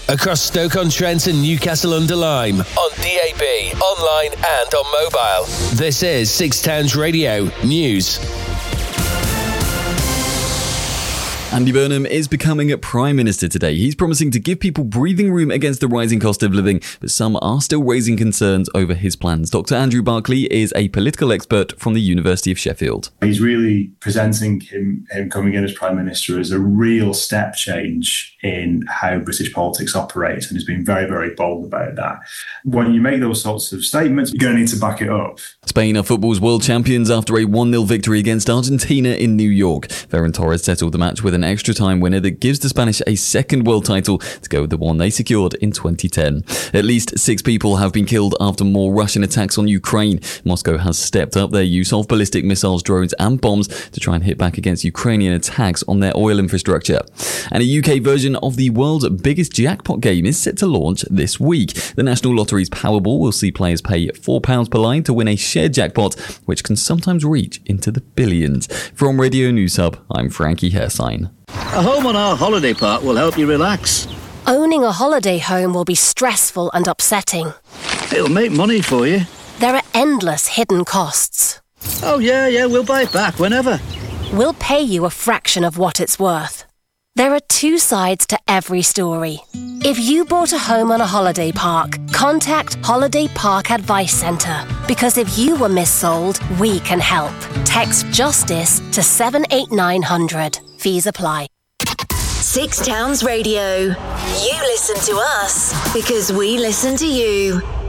across Stoke-on-Trent and Newcastle-under-Lyme, on DAB, online and on mobile. This is Six Towns Radio News. Andy Burnham is becoming Prime Minister today. He's promising to give people breathing room against the rising cost of living, but some are still raising concerns over his plans. Dr. Andrew Barclay is a political expert from the University of Sheffield. He's really presenting him coming in as Prime Minister as a real step change in how British politics operates, and has been very, very bold about that. When you make those sorts of statements, you're going to need to back it up. Spain are football's world champions after a 1-0 victory against Argentina in New York. Ferran Torres settled the match with an extra time winner that gives the Spanish a second world title to go with the one they secured in 2010. At least 6 people have been killed after more Russian attacks on Ukraine. Moscow has stepped up their use of ballistic missiles, drones and bombs to try and hit back against Ukrainian attacks on their oil infrastructure. And a UK version of the world's biggest jackpot game is set to launch this week. The National Lottery's Powerball will see players pay £4 per line to win a shared jackpot, which can sometimes reach into the billions. From Radio News Hub, I'm Frankie Hairsign. A home on our holiday park will help you relax. Owning a holiday home will be stressful and upsetting. It'll make money for you. There are endless hidden costs. Oh yeah, we'll buy it back whenever. We'll pay you a fraction of what it's worth. There are 2 sides to every story. If you bought a home on a holiday park, contact Holiday Park Advice Centre, because if you were missold, we can help. Text JUSTICE to 78900. Fees apply. Six Towns Radio. You listen to us because we listen to you.